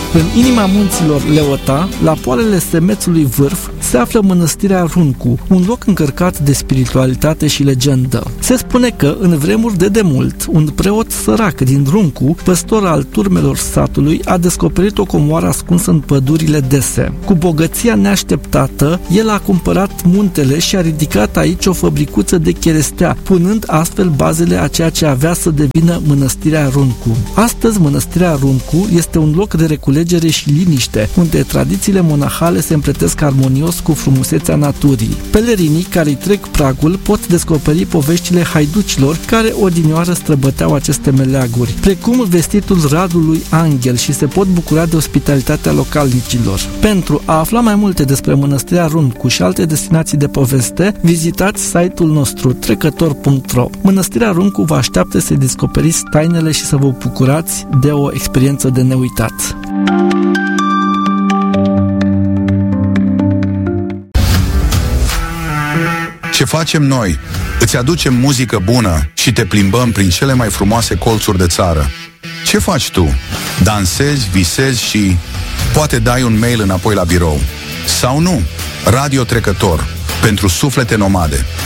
În inima munților Leota, la poalele semețului vârf, se află mănăstirea Runcu, un loc încărcat de spiritualitate și legendă. Se spune că, în vremuri de demult, un preot sărac din Runcu, păstor al turmelor satului, a descoperit o comoară ascunsă în pădurile dese. Cu bogăția neașteptată, el a cumpărat muntele și a ridicat aici o fabricuță de cherestea, punând astfel bazele a ceea ce avea să devină mănăstirea Runcu. Astăzi, mănăstirea Runcu este un loc de reculegere și liniște, unde tradițiile monahale se împletesc armonios cu frumusețea naturii. Pelerinii care îi trec pragul pot descoperi poveștile haiducilor care odinioară străbăteau aceste meleaguri, precum vestitul Radului Anghel, și se pot bucura de ospitalitatea localnicilor. Pentru a afla mai multe despre mănăstirea Runcu și alte destinații de poveste, vizitați site-ul nostru trecător.ro. Mănăstirea Runcu vă așteaptă să descoperiți tainele și să vă bucurați de o experiență de neuitat. Ce facem noi? Îți aducem muzică bună și te plimbăm prin cele mai frumoase colțuri de țară. Ce faci tu? Dansezi, visezi și poate dai un mail înapoi la birou. Sau nu? Radio Trecător, pentru suflete nomade.